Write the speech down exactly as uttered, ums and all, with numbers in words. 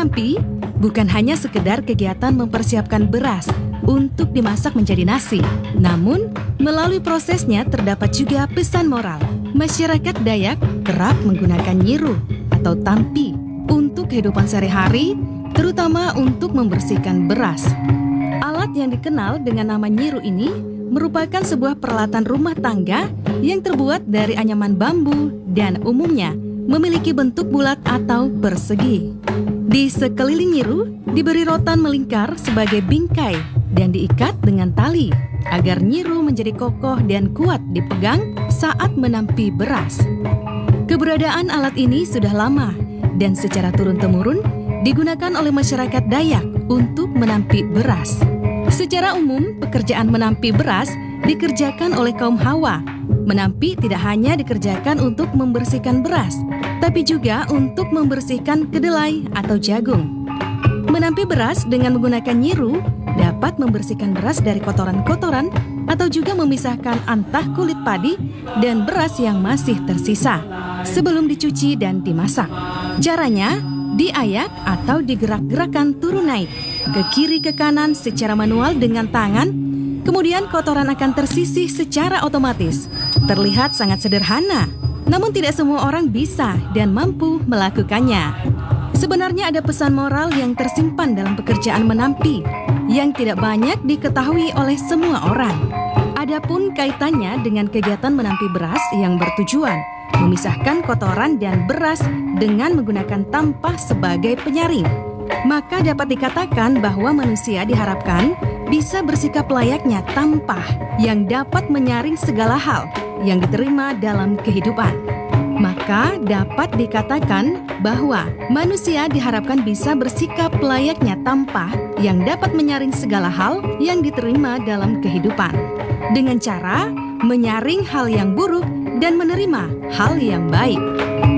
Menampi bukan hanya sekedar kegiatan mempersiapkan beras untuk dimasak menjadi nasi. Namun, melalui prosesnya terdapat juga pesan moral. Masyarakat Dayak kerap menggunakan nyiru atau tampi untuk kehidupan sehari-hari, terutama untuk membersihkan beras. Alat yang dikenal dengan nama nyiru ini merupakan sebuah peralatan rumah tangga yang terbuat dari anyaman bambu dan umumnya memiliki bentuk bulat atau persegi. Di sekeliling nyiru diberi rotan melingkar sebagai bingkai dan diikat dengan tali agar nyiru menjadi kokoh dan kuat dipegang saat menampi beras. Keberadaan alat ini sudah lama dan secara turun-temurun digunakan oleh masyarakat Dayak untuk menampi beras. Secara umum, pekerjaan menampi beras dikerjakan oleh kaum Hawa. Menampi tidak hanya dikerjakan untuk membersihkan beras, tapi juga untuk membersihkan kedelai atau jagung. Menampi beras dengan menggunakan nyiru dapat membersihkan beras dari kotoran-kotoran atau juga memisahkan antah kulit padi dan beras yang masih tersisa sebelum dicuci dan dimasak. Caranya, diayak atau digerak-gerakan turun naik ke kiri ke kanan secara manual dengan tangan, kemudian kotoran akan tersisih secara otomatis. Terlihat sangat sederhana, namun tidak semua orang bisa dan mampu melakukannya. Sebenarnya ada pesan moral yang tersimpan dalam pekerjaan menampi yang tidak banyak diketahui oleh semua orang. Adapun kaitannya dengan kegiatan menampi beras yang bertujuan memisahkan kotoran dan beras dengan menggunakan tampah sebagai penyaring, maka dapat dikatakan bahwa manusia diharapkan bisa bersikap layaknya tampah yang dapat menyaring segala hal yang diterima dalam kehidupan. Maka dapat dikatakan bahwa manusia diharapkan bisa bersikap layaknya tampah yang dapat menyaring segala hal yang diterima dalam kehidupan, dengan cara menyaring hal yang buruk dan menerima hal yang baik.